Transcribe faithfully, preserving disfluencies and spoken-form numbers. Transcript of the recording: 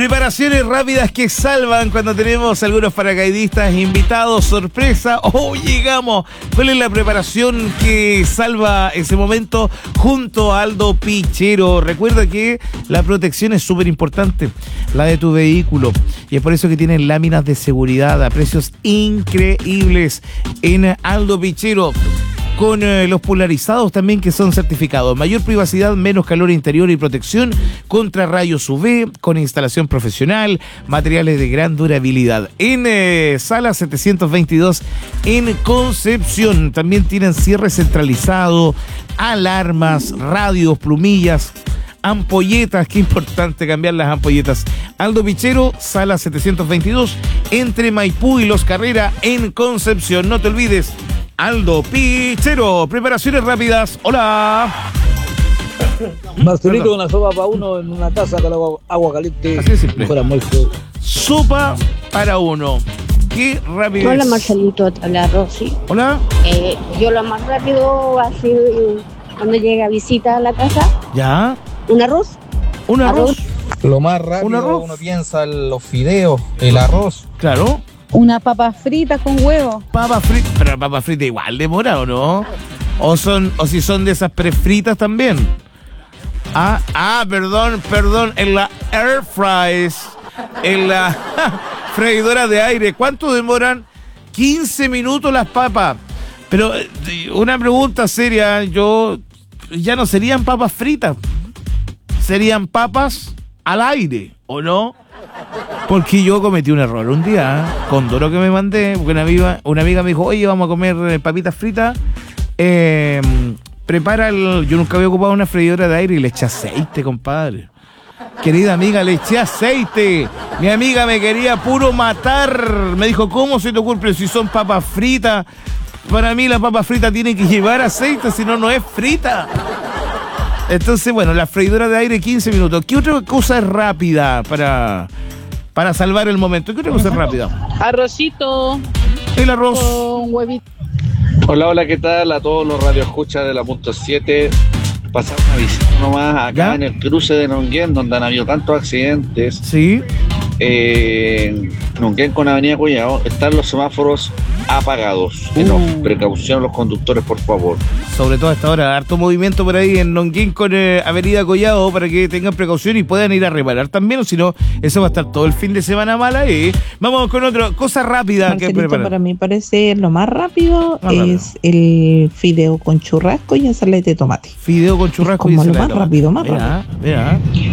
Preparaciones rápidas que salvan cuando tenemos algunos paracaidistas invitados, sorpresa. ¡Oh, llegamos! ¿Cuál es la preparación que salva ese momento junto a Aldo Pichero? Recuerda que la protección es súper importante, la de tu vehículo. Y es por eso que tienen láminas de seguridad a precios increíbles en Aldo Pichero. Con eh, los polarizados también que son certificados. Mayor privacidad, menos calor interior y protección contra rayos U V, con instalación profesional, materiales de gran durabilidad. En eh, Sala setecientos veintidós en Concepción también tienen cierre centralizado, alarmas, radios, plumillas, ampolletas. Qué importante cambiar las ampolletas. Aldo Pichero, Sala setecientos veintidós, entre Maipú y Los Carrera en Concepción. No te olvides, Aldo Pichero, preparaciones rápidas. Hola. Marcelito, una sopa para uno en una taza con agua, agua caliente. Así de simple. Mejor almuerzo. Sopa para uno. Qué rápido. Hola Marcelito, te habla Rosy. Hola. Eh, yo lo más rápido va a ser eh, cuando llega visita a la casa. ¿Ya? ¿Un arroz? ¿Un arroz? Lo más rápido uno piensa en los fideos, el arroz. Claro. Una papa frita con huevo. Papa frita, pero papa frita igual demora, ¿o no? O son, o si son de esas prefritas también. Ah, ah, perdón, perdón, en la air fries, en la freidora de aire. ¿Cuánto demoran? quince minutos las papas. Pero una pregunta seria, yo ya no serían papas fritas, serían papas al aire, ¿o no? Porque yo cometí un error un día, ¿eh? Con Doro que me mandé, porque una amiga, una amiga me dijo, oye, vamos a comer papitas fritas, eh, prepara el... Yo nunca había ocupado una freidora de aire y le eché aceite, compadre. Querida amiga, le eché aceite. Mi amiga me quería puro matar. Me dijo, ¿cómo se te ocurre si son papas fritas? Para mí la papa frita tiene que llevar aceite, si no, no es frita. Entonces, bueno, la freidora de aire, quince minutos. ¿Qué otra cosa es rápida para, para salvar el momento? ¿Qué otra cosa es rápida? Arrocito. El arroz. Con huevito. Hola, hola, ¿qué tal? A todos los radioescuchas de la punto siete. Pasar una visita nomás acá ¿Ya? En el cruce de Nonguén, donde han habido tantos accidentes. Sí. Eh, Nonguén con Avenida Collao, están los semáforos apagados. Uh. No, precaución los conductores, por favor. Sobre todo a esta hora, harto movimiento por ahí en Nonguín con eh, Avenida Collao para que tengan precaución y puedan ir a reparar también, o si no, eso va a estar todo el fin de semana mala. Y vamos con otra cosa rápida que Marcelito, preparar. para mí parece lo más rápido Más es el fideo con churrasco y ensalada de tomate. Fideo con churrasco Es y como lo ensalada más de tomate. rápido, más Mira, mira.